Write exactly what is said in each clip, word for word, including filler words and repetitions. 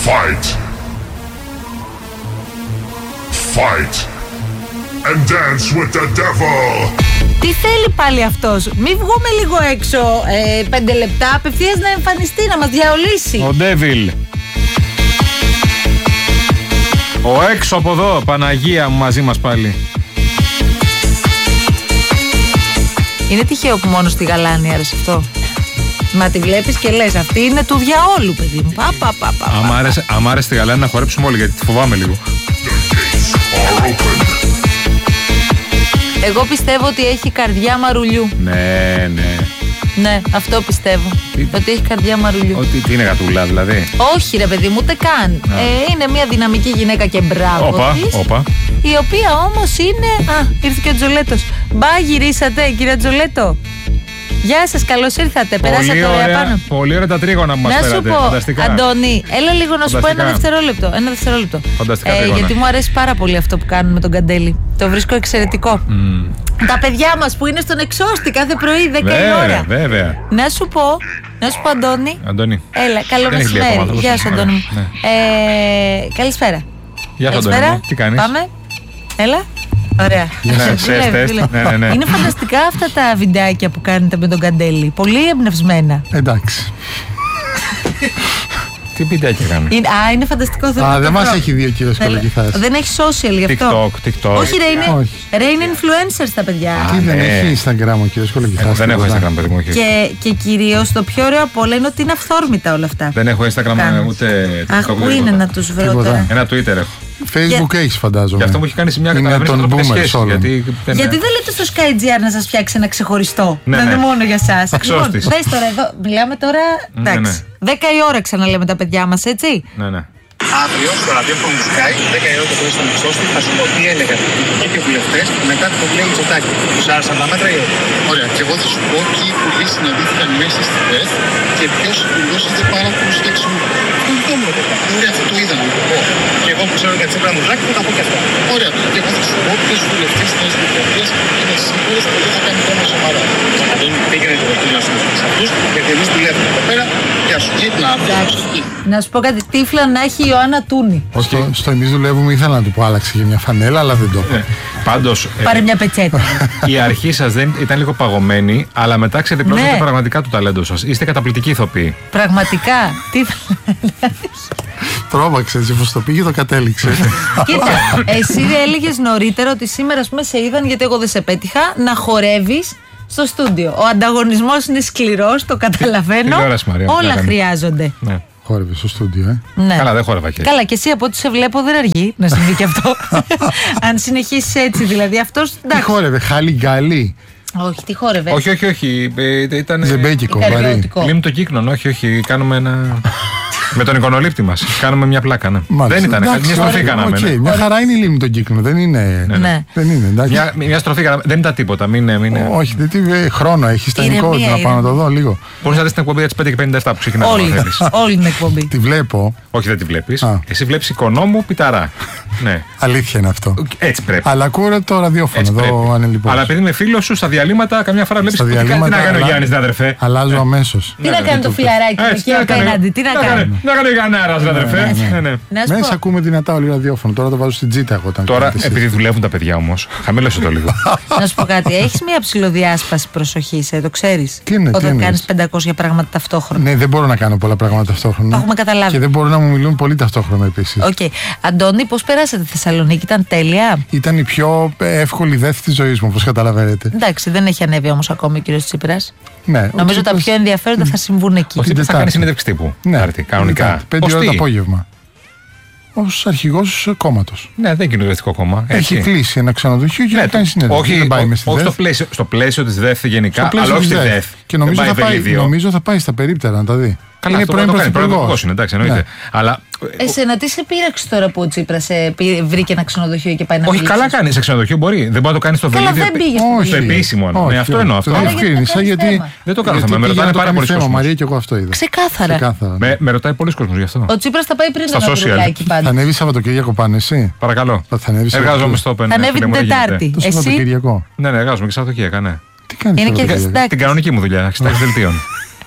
Fight. Fight. And dance with the devil. Τι θέλει πάλι αυτός? Μη βγούμε λίγο έξω ε, πέντε λεπτά, απευθείας να εμφανιστεί, να μας διαολίσει. Ο Devil. Ο έξω από εδώ, Παναγία μου, μαζί μας πάλι. Είναι τυχαίο που μόνο στη Γαλάνη άρεσε αυτό. Μα τη βλέπεις και λες, αυτή είναι του διαόλου, παιδί μου. Πα, πα, πα, πα, Άμα άρεσε, άμα άρεσε στη Γαλάνη να χορέψουμε όλοι, γιατί τη φοβάμαι λίγο. Εγώ πιστεύω ότι έχει καρδιά μαρουλιού. Ναι, ναι. Ναι, αυτό πιστεύω. Τι? Ότι έχει καρδιά μαρουλιού. Ότι τι είναι γατούλα, δηλαδή. Όχι, ρε παιδί μου, ούτε καν. Ε, είναι μια δυναμική γυναίκα και μπράβο Όπα, της, όπα. η οποία όμως είναι. Α, ήρθε και ο Τζολέτος. Μπα, γυρίσατε, κύριε Τζολέτο. Γεια σας, καλώς ήρθατε. Περάσατε ωραία πάνω. Πολύ ωραία τα τρίγωνα που μας Να φέρατε. σου πω, Φανταστικά. Αντώνη, έλα λίγο να σου πω Φανταστικά. ένα δευτερόλεπτο. Ένα δευτερόλεπτο. Φανταστικά Ε, τρίγωνα. γιατί μου αρέσει πάρα πολύ αυτό που κάνουν με τον Καντέλη. Το βρίσκω εξαιρετικό. Mm. Τα παιδιά μας που είναι στον εξώστη κάθε πρωί, δέκα η Βέβαια, ώρα. βέβαια. Να σου πω, να σου πω, Αντώνη. Αντώνη. Έλα, καλό Δεν έχει λέει ακόμα μεσημέρι. άνθρωπος. Γεια σου, Αντώνη μου. Ναι. Ε, καλησπέρα. Γεια σου, Αντώνη Καλησπέρα. μου. Τι κάνεις? Πάμε. Έλα. Ωραία. Ναι, Δουλεύει, τεστ, τεστ. δουλεύει. Ναι, ναι, ναι. Είναι φανταστικά αυτά τα βιντεάκια που κάνετε με τον Καντέλη. Πολύ εμπνευσμένα. Εντάξει. Τι πιντάκι έκανε. Είναι, α, είναι φανταστικό. θέλω Α, να το δεν μας βρω. έχει δει ο κύριος Θέλω- Κολοκυθάς. Δεν έχει social γι' αυτό. TikTok, TikTok. Όχι, ρε, είναι, Όχι. ρε, είναι influencers τα παιδιά. Τι δεν ναι. έχει Instagram ο κύριος Κολοκυθάς. Δεν έχω τίποτα. Instagram, παιδί μου. όχι. Και, και κυρίως το πιο ωραίο από όλα είναι ότι είναι αυθόρμητα όλα αυτά. Δεν έχω Instagram Κάνεις. ούτε Αχ, TikTok. πού ούτε είναι τίποτα. να τους βρω Τίποτα. τώρα. Ένα Twitter έχω. Facebook έχεις φαντάζομαι. Και αυτό μου έχει κάνει σε μια Είναι καταβρύση των ανθρωπίνες boomers σχέσεις, όλων. Γιατί, δεν- Γιατί δεν λέτε στο SkyGR να σας φτιάξει ένα ξεχωριστό. Ναι, δεν ναι. είναι μόνο για σας. Αξιώστης. Λοιπόν, δες τώρα εδώ, μιλάμε τώρα. Εντάξει. ναι. δέκα η ώρα ξαναλέμε τα παιδιά μας, έτσι. Ναι, ναι. Αύριο στο ραδιόφωνο του Sky, δέκα η ώρα το πρωί στον Εξώστη, θα σου πω τι έλεγαν οι υπουργοί βουλευτές μετά το βιβλίο Μητσοτάκη. Του άρεσαν τα μέτρα ή όχι? Ωραία, και εγώ θα σου πω ποιοι υπουργοί συναντήθηκαν μέσα στη ΔΕΘ και ποιος υπουργός είχε πάρα πολλούς στέξιμους. Αυτό είναι το όμορφο το πράγμα. Ωραία, αυτό το είδα να το πω. Και εγώ που ξέρω για Τσίπρα Μουζάκη θα τα πω και αυτά. Ωραία, και εγώ θα σου πω ποιος βουλευτές της Νέας Δημοκρατίας είναι σίγουρος ότι δεν θα κάνει κόμμα σοβαρά. Δεν πήγαινε το δοκιμάσιο σε αυτούς, γιατί εμείς δουλεύουμε εδώ πέρα. Γεια σου, να πιάσω. Να σου πω κάτι, τύφλα να έχει η Ιωάννα Τούνη. Στο, στο εμείς δουλεύουμε ήθελα να του πω άλλαξε για μια φανέλα, αλλά δεν το Ναι. έχω. Πάντως, Πάρε μια πετσέτα. η αρχή σας δεν ήταν λίγο παγωμένη, αλλά μετά ξεδιπλώσατε Ναι. πραγματικά το ταλέντο σας. Είστε καταπληκτικοί ηθοποιοί. Πραγματικά. Τύφλα. Τρόμαξε, έτσι όπως το πήγε το κατέληξε. Κοίτα, εσύ έλεγες νωρίτερα ότι σήμερα, ας πούμε, σε είδαν, γιατί εγώ δεν σε πέτυχα, να χορεύεις στο στούντιο. Ο ανταγωνισμός είναι σκληρός, το καταλαβαίνω. Τηλεόραση, Μαρία, Όλα να κάνει. χρειάζονται. Ναι. Χόρευε στο στούντιο, ε. Ναι. Καλά, δεν χόρευα και. Καλά, και εσύ από ό,τι σε βλέπω δεν αργεί να συμβεί και αυτό. Αν συνεχίσεις έτσι, δηλαδή αυτός. Τι Εντάξει. χόρευε, χάλι γκάλι. Όχι, τι χόρευε. Όχι, όχι, όχι. Ε, Ήταν. Ζεμπέκικο, βαρύ. Ικαριωτικό. Λίμνη το κύκνον, όχι, όχι. Κάνουμε ένα. Με τον εικονολήπτη μας. Κάνουμε μια πλάκα. Ναι. Μάλιστα. Δεν ήταν. Εντάξει, Μια στροφή ωραία, κάναμε. οκ, ναι. μια χαρά είναι η λίμνη τον κύκνο, δεν είναι. Ναι. Δεν είναι, εντάξει. Μια, μια στροφή κάναμε. Δεν ήταν τίποτα. Μην, μην, Όχι, δεν τι ε, χρόνο έχει στα Ηρεμία, νοικότητα να πάω να το δω λίγο. Μπορείς να δεις την εκπομπή για τις πέντε και πενήντα επτά που ξεκινάμε. Όλη, αν θέλεις. όλη την εκπομπή. Τη βλέπω. Όχι, δεν τη βλέπεις. Α. Εσύ βλέπεις οικονόμου πιταρά. Ναι. Αλήθεια είναι αυτό. Έτσι πρέπει. Αλλά ακούω το ραδιόφωνο Έτσι πρέπει. εδώ ανελειπώς. Αλλά επειδή είμαι φίλος σου, στα διαλύματα καμιά φορά βλέπεις Στα τι διαλύματα να κάνει ο αλλα- Γιάννης, ναι, αδερφέ. Αλλάζω αμέσως. Τι να κάνει το φιλαράκι Έτσι, εκεί τι να κάνει. απέναντι, τι να Να κάνει. κάνει- Να κάνει ο Γιαννάρας, ρε, αδερφέ. Ναι, ναι. Να σου Μέσα πω, ακούμε δυνατά όλη ραδιόφωνο. Τώρα το βάζω στην τζίτα εγώ όταν Τώρα, κάνετε εσείς. επειδή δουλεύουν τα παιδιά όμως, χαμήλωσε το λίγο. να σου πω κάτι. Έχεις μια ψηλοδιάσπαση προσοχής, ε, το ξέρεις. Τι είναι, τι Όταν εννοείς? κάνεις πεντακόσια πράγματα ταυτόχρονα. Ναι, δεν μπορώ να κάνω πολλά πράγματα ταυτόχρονα. Το έχουμε καταλάβει. Και δεν μπορούν να μου μιλούν πολύ ταυτόχρονα επίσης. Οκ. Αντώνη, πώς περάσατε τη Θεσσαλονίκη, ήταν τέλεια. Ήταν η πιο εύκολη δεύτερη της ζωής μου, όπως καταλαβαίνετε. Εντάξει, δεν έχει ανέβει όμως ακόμη ο κύριος Τσίπρας. Ναι, ο Νομίζω τα Τσίπρας- πιο ενδιαφέροντα θα συμβούν εκεί. Ο Τσίπρας θα Τετάρτη. κάνει συνέντευξη τύπου. Ναι, Τετάρτη, κανονικά. Τετάρτη, Πέντε Ως ώρα το τι? απόγευμα. Ως αρχηγός κόμματος. Ναι, δεν είναι κοινοβουλευτικό κόμμα. Έχει έτσι. κλείσει ένα ξενοδοχείο και Ναι, θα κάνει συνέντευξη. όχι, Δεν πάει ό- μες στη όχι στο ΔΕΘ. πλαίσιο, στο πλαίσιο της ΔΕΘ γενικά, Στο πλαίσιο αλλά όχι της στη ΔΕΘ. ΔΕΘ. Και νομίζω Δεν θα, πάει, Βελίδιο. νομίζω θα πάει στα περίπτερα να τα δει. Καλά, είναι αυτό πρώην μπορεί να το κάνει. Πρώην πρωθυπουργός. πρωθυπουργός είναι, εντάξει, εννοείται. Ναι. Αλλά. Εσένα τι σε πείραξε τώρα που ο Τσίπρας σε πήρε- βρήκε ένα ξενοδοχείο και πάει να Όχι, μιλήσει? καλά κάνει σε ξενοδοχείο, μπορεί. Δεν μπορεί να το κάνει στο Καλά, Βελίδιο. δεν πήγε στο Όχι. Στο επίσημο. Όχι, Ναι, αυτό όχι. εννοώ. Αυτό Το εννοώ. γιατί διευκρίνησα το κάνεις γιατί. θέμα. Δεν το κάνω γιατί θέμα. Με πήγε ρωτάνε να το πάρα κάνει πολλοί θέμα, κόσμος. Μαρία, και εγώ αυτό είδα. Ξεκάθαρα. Ξεκάθαρα. Με, με ρωτάει πολλοί κόσμος γι' αυτό. Ο Τσίπρας θα πάει πριν Στα τον social. Ανδρουλάκη Θα πάντα. ανέβει Σαββατοκύριακο πάνε εσύ. Παρακαλώ. Θα ανέβει Εργάζομαι στο Open. Θα ανέβει φίλε την μου, δεν γίνεται. Τετάρτη. Το Εσύ Σαββατοκύριακο. Ναι, ναι, εργάζομαι και Σαββατοκύριακα, ναι. Τι κάνει είναι και Σαββατοκύριακο. συντάκτη. Την κανονική μου δουλειά, εξετάσει δελτίων.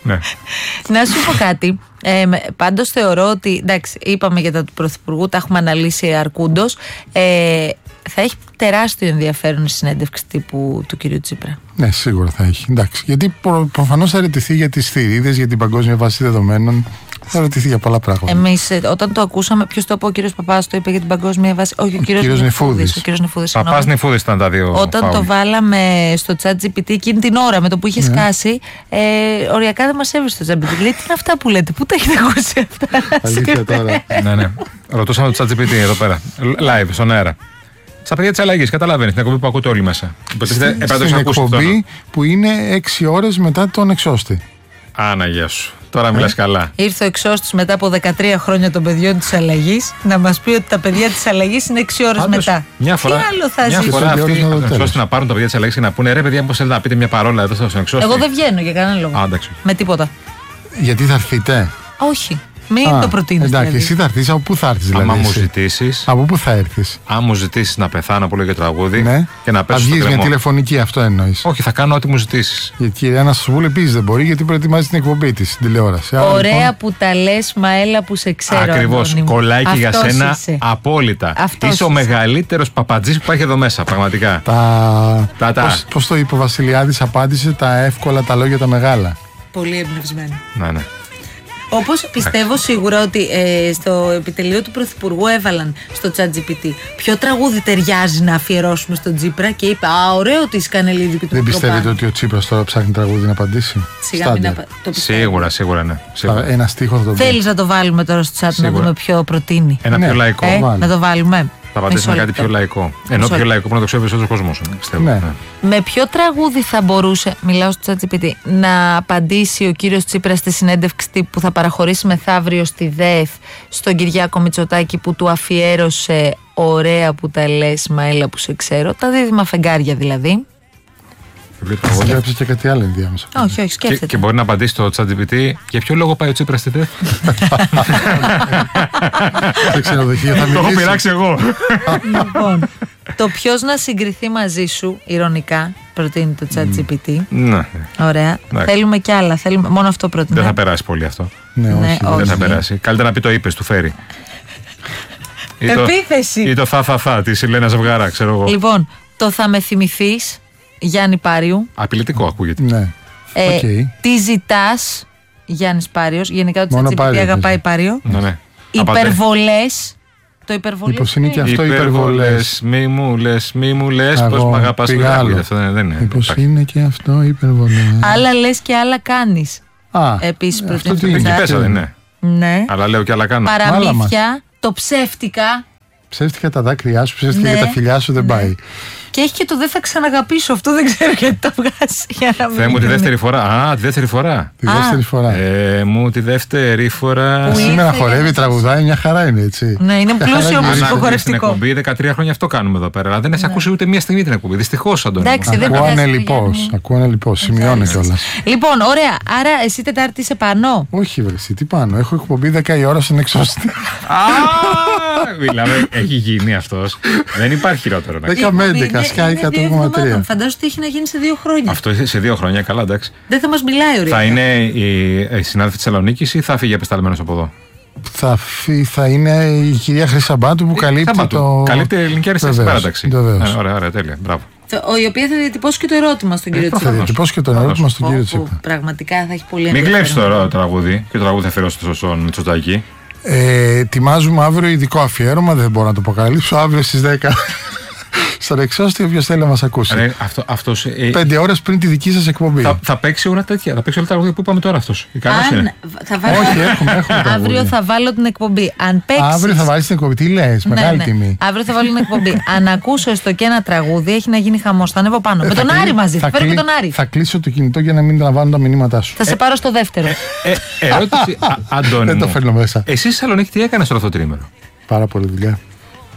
Ναι. Να σου πω κάτι. Ε, πάντως θεωρώ ότι. Εντάξει, είπαμε για τα του Πρωθυπουργού, τα έχουμε αναλύσει αρκούντος. Ε, θα έχει τεράστιο ενδιαφέρον η συνέντευξη τύπου του κυρίου Τσίπρα. Ναι, σίγουρα θα έχει. Εντάξει. Γιατί προ, προφανώς θα ερωτηθεί για τις θηρίδες, για την παγκόσμια βάση δεδομένων. Θα ερωτηθεί για πολλά πράγματα. Εμείς όταν το ακούσαμε, ποιος το είπε, ο κύριος Παπάς το είπε για την παγκόσμια βάση. Όχι, ο κύριος Νεφούδης. Ο κύριος Νεφούδης. Παπάς Νεφούδης ήταν τα δύο. Όταν φάουλ. το βάλαμε στο ChatGPT εκείνη την ώρα με το που είχε Ναι. σκάσει, ε, οριακά δεν μας έβρισε το ChatGPT. Λέει, τι είναι αυτά που λέτε, πού τα έχετε ακούσει αυτά. Αλήθεια τώρα. Ναι, ναι. Ρωτούσαμε το ChatGPT εδώ πέρα. Live, στον αέρα. Στα παιδιά της αλλαγής, καταλαβαίνεις, την εκπομπή που ακούτε όλοι μέσα. Υποτίθεται, Στην εκπομπή που είναι έξι ώρες μετά τον εξώστη. Άναγια σου. Τώρα μιλάς καλά. Ήρθε ο εξώστης μετά από δεκατρία χρόνια των παιδιών της αλλαγής να μας πει ότι τα παιδιά της αλλαγής είναι έξι ώρες Πάντως, μετά. Μια φορά, Τι άλλο θα μια ζήσει. φορά Δύο αυτοί ώρες μετά το τέλος. ώστε να πάρουν τα παιδιά της αλλαγής και να πούνε ρε παιδιά, πώς θέλετε να πείτε μια παρόλα εδώ στον εξώστη. Εγώ δεν βγαίνω για κανένα λόγο. Α, εντάξει. Με τίποτα. Γιατί θα έρθετε. Όχι. Μην Α, το προτείνεις. Εντάξει, δηλαδή. εσύ θα έρθεις. Από πού θα έρθεις, δηλαδή. Άμα μου εσύ? ζητήσεις, Από πού θα έρθεις. αν μου ζητήσεις να πεθάνω που λέγε τραγούδι Ναι. και να Θα πέσω στο βγεις για κρεμό. τηλεφωνική, αυτό εννοείς. Όχι, θα κάνω ό,τι μου ζητήσεις. Γιατί η κυρία Αναστασοπούλου επίσης δεν μπορεί, γιατί προετοιμάζει την εκπομπή της στην τηλεόραση. Άρα, Ωραία λοιπόν, που τα λες, μα έλα που σε ξέρω. Ακριβώς. Αντώνη μου. Κολλάει και για Αυτός σένα είσαι. απόλυτα. Αυτός Είσαι ο είσαι. μεγαλύτερος παπατζής που υπάρχει εδώ μέσα, πραγματικά. Τα... Τα- τα. Πώς, πώς το είπε ο Βασιλιάδης, απάντησε τα εύκολα τα λόγια τα μεγάλα. Πολύ εμπνευσμένο. Ναι, ναι. Όπως πιστεύω σίγουρα ότι ε, στο επιτελείο του Πρωθυπουργού έβαλαν στο ChatGPT ποιο τραγούδι ταιριάζει να αφιερώσουμε στον Τσίπρα και είπε Α, ωραίο τη Σκανελίδη και του Δεν Παπαδόπουλου. πιστεύετε ότι ο Τσίπρας τώρα ψάχνει τραγούδι να απαντήσει. Σιγά μην Στάντερ. απα- το πιστεύω. Σίγουρα, σίγουρα, ναι. Σίγουρα. Θα- Ένα στίχο θα τον πει. Θέλεις να το βάλουμε τώρα στο chat να Σίγουρα. δούμε ποιο προτείνει. Ένα Ναι. πιο λαϊκό. Ε, βάλει. να το βάλουμε. Θα απαντήσουμε Μισό κάτι λεπτό. πιο λαϊκό. Ενώ Μισό πιο λεπτό. λαϊκό που να το ξέρει περισσότερο κόσμο. Πιστεύω. Ναι. Ναι. Με ποιο τραγούδι θα μπορούσε, μιλάω στο ChatGPT, να απαντήσει ο κύριος Τσίπρας στη συνέντευξη τύπου που θα παραχωρήσει μεθαύριο στη ΔΕΘ στον Κυριάκο Μητσοτάκη που του αφιέρωσε ωραία που τα λες, μα έλα που σε ξέρω, τα δίδυμα φεγγάρια δηλαδή. Βιβλίο τραγούδια. Γράψε και κάτι άλλο ενδιάμεσα. Όχι, όχι, Και, σκέφτεται. και μπορεί να απαντήσει το ChatGPT για ποιο λόγο πάει ο Τσίπρας στη ΔΕΘ. Στο ξενοδοχείο θα Το έχω μιλήσει. πειράξει εγώ. Λοιπόν, το ποιος να συγκριθεί μαζί σου, ηρωνικά, προτείνει το ChatGPT. Ναι. Ωραία. Εντάξει. Θέλουμε κι άλλα. Θέλουμε... Μόνο αυτό προτείνει. Δεν θα περάσει πολύ αυτό. Ναι, Ναι, όχι. όχι. Δεν θα περάσει. Καλύτερα να πει το είπες, του φέρει. Ή το- Επίθεση. Ή το θα θα θα τη Ελένα Ζευγάρα, ξέρω εγώ. Λοιπόν, το θα με θυμηθείς, Γιάννη Πάριου. Απειλητικό ακούγεται. Ναι. Ε, Οκ. Τι ζητάς, Γιάννης Πάριος. Γενικά το Μόνο ChatGPT Πάριο αγαπάει παίζει. Πάριο. Ναι, ναι. Απαντέ. Υπερβολές. Το υπερβολές. Μήπως είναι και αυτό Υπερβολές, υπερβολές. μη μου λες, μη μου λες πως Εγώ μ' αγαπάς. πήγα Δεν άλλο. ακούγεται αυτό, δεν δεν είναι. Μήπως υπάρχει. είναι και αυτό υπερβολές. Άλλα λες και άλλα κάνεις. Α, Επίσης αυτό προτείνει τι το είναι. Εκεί chat. πέσα δεν είναι. Ναι. Αλλά λέω και άλλα κάνω. Παραμύθια. Το ψεύτικα. Ψεύτηκα τα δάκρυά σου, ψεύτηκα Ναι. και τα φιλιά σου, δεν Ναι. πάει. Και έχει και το δεν θα ξαναγαπήσω. Αυτό δεν ξέρω γιατί το βγάζει. Για να μην Θεέ μου τη είναι. δεύτερη φορά. Α, τη δεύτερη φορά. Τη Α. δεύτερη φορά. Ε, μου τη δεύτερη φορά. Που Σήμερα ήρθε χορεύει, για να τραγουδάει, μια χαρά είναι έτσι. Ναι, είναι Μια πλούσιο χαρά είναι. όμως Ανά- υποχωρευτικό. Στην εκπομπή δεκατρία χρόνια αυτό κάνουμε εδώ πέρα. Αλλά δεν έχει ακούσει ούτε μία στιγμή την εκπομπή. Δυστυχώς, Αντώνη. Εντάξει, μου. δεν Ακούω πειράζει, ανελιπώς, Γιάννη μου. ακούω ανελιπώς, σημειώνω κιόλας. Λοιπόν, ωραία. Άρα εσύ Τετάρτη είσαι πάνω. Όχι, βρε, εσύ, τι πάνω. Έχω εκπομπή δέκα η ώρα στον εξώστη. Α, μιλάμε, έχει γίνει αυτός. Δεν υπάρχει χειρότερο να Δέκα με Είναι- έντεκα, είναι Sky δύο εκατό κόμμα τρία. εβδομάδων. Φαντάζομαι ότι έχει να γίνει σε δύο χρόνια. Αυτό σε δύο χρόνια, καλά, εντάξει. Δεν θα μας μιλάει ωραία. Θα είναι η, η συνάδελφη τη Θεσσαλονίκη ή θα φύγει απεσταλμένο από εδώ. Θα, φύ- θα είναι η κυρία Χρυσαμπάτου που καλύπτει Σάμπατου. το. Καλύπτει ελληνική αριστερή στην Βεβαίως, παράταξη. βεβαίως. Ε, ωραία, ωραία, τέλεια. Μπράβο. Το- ο- Η οποία θα διατυπώσει και το ερώτημα στον κύριο Θα Τσίπρα. διατυπώσει και τον ερώτημα στον κύριο Που Τσίπρα. Πραγματικά θα έχει πολύ Μην ενδιαφέρον. κλέψει το ρο- τραγούδι και το τραγούδι θα αφιερώσει στον Μητσοτάκη. Ε, ετοιμάζουμε αύριο ειδικό αφιέρωμα, δεν μπορώ να το αποκαλύψω. Αύριο στις δέκα στον εξώστη, όποιος θέλει να μας ακούσει. Ρε, αυτό, αυτός, ε, Πέντε ώρες πριν τη δική σας εκπομπή. θα, θα παίξει όλα τέτοια. Θα παίξει όλα τα τραγούδια που είπαμε τώρα αυτό. Ικανός Αν είναι. θα βάλω... Όχι, έχουμε, έχουμε τραγούδια. Αύριο θα βάλω την εκπομπή. Αν παίξεις... Αύριο θα βάλεις την εκπομπή. Τι λες, Ναι, μεγάλη ναι. τιμή. Αύριο θα βάλω την εκπομπή. Αν ακούσω έστω και ένα τραγούδι, έχει να γίνει χαμός. Θα ανέβω πάνω. Με τον κλει- Άρη μαζί. Θα φέρω και κλει- τον Άρη. Θα κλείσω το κινητό για να μην λαμβάνω τα μηνύματά σου. Θα σε πάρω στο δεύτερο. Ε, ερώτηση, Α, Αντώνη. Δεν το μου. φέρνω μέσα. Εσύ στη Θεσσαλονίκη τι έκανε όλο αυτό το τρίμηνο. Πάρα πολύ δουλειά.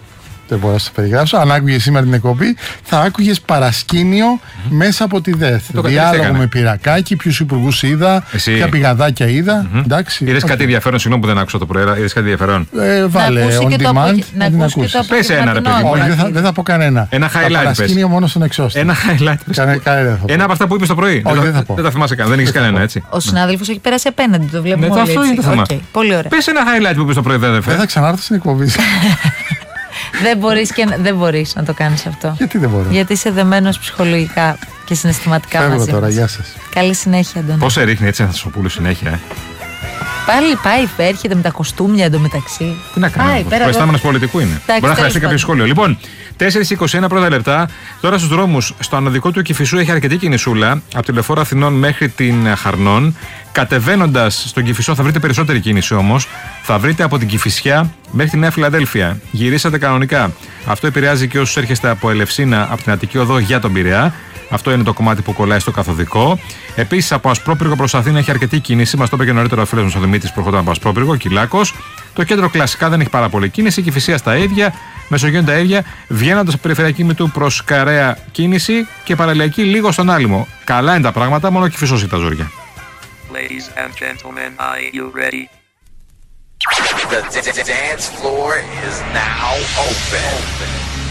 Δεν μπορώ να σε περιγράψω. Αν άκουγες σήμερα την εκπομπή, θα άκουγες παρασκήνιο mm-hmm. μέσα από τη ΔΕΘ. Διάλογο με πυρακάκι, ποιους υπουργούς είδα, Εσύ... ποια πηγαδάκια είδα. Mm-hmm. Εντάξει. Είδες okay. κάτι ενδιαφέρον, συγγνώμη που δεν άκουσα το πρωί, είδες κάτι ενδιαφέρον. Ε, βάλε on demand. Να ακούσει. Πες ένα ρε παιδί. Όχι, δεν θα, δεν θα πω κανένα. Ένα highlight. Παρασκήνιο μόνο στον εξώστη. Ένα highlight. Ένα από αυτά που είπες το πρωί. Όχι, δεν θα πω. Δεν τα θυμάσαι καν, δεν έχεις κανένα έτσι. Ο συνάδελφος έχει περάσει απέναντι, το βλέπουμε όλοι. Αυτό είναι το θέμα. Πολύ ωραία. Πες ένα highlight που είπες το πρωί, δεν θα ξανάρθω στην εκπομπή. Δεν μπορείς, και, δεν μπορείς να το κάνεις αυτό. Γιατί δεν μπορώ? Γιατί είσαι δεμένος ψυχολογικά και συναισθηματικά Φεύγω μαζί τώρα, μας. γεια σας. Καλή συνέχεια, Αντώνη. Πώς ρίχνει έτσι ένα Θεσσοπούλου συνέχεια, ε. Πάλι πάει, έρχεται με τα κοστούμια εντωμεταξύ. Τι να κάνει, ο προϊστάμενος πολιτικού είναι. Τάξι, μπορεί να χρειαστεί κάποιο σχόλιο. Λοιπόν, τέσσερα είκοσι ένα πρώτα λεπτά. Τώρα στους δρόμους, στο ανωδικό του Κηφισού έχει αρκετή κινησούλα. Από τη Λεωφόρο Αθηνών μέχρι την Χαρνών. Κατεβαίνοντας στον Κηφισό θα βρείτε περισσότερη κίνηση όμως. Θα βρείτε από την Κηφισιά μέχρι τη Νέα Φιλαδέλφια. Γυρίσατε κανονικά. Αυτό επηρεάζει και όσους έρχεστε από Ελευσίνα, από την Αττική Οδό για τον Πειραιά. Αυτό είναι το κομμάτι που κολλάει στο καθοδικό. Επίσης από Ασπρόπυργο προς Αθήνα έχει αρκετή κίνηση. Μας το είπε και νωρίτερα ο φίλος μας ο Δημήτρης που ερχόταν από Ασπρόπυργο, Κυλάκος. Το κέντρο κλασικά δεν έχει πάρα πολύ κίνηση. Κηφισία στα ίδια. Μεσογείων τα ίδια. Βγαίνοντας από περιφερειακή μητού προς Καρέα κίνηση και παραλιακή λίγο στον Άλυμο. Καλά είναι τα πράγματα, μόνο Κηφισός έχει τα ζόρια. Ladies and gentlemen, are you ready? The dance floor is now open.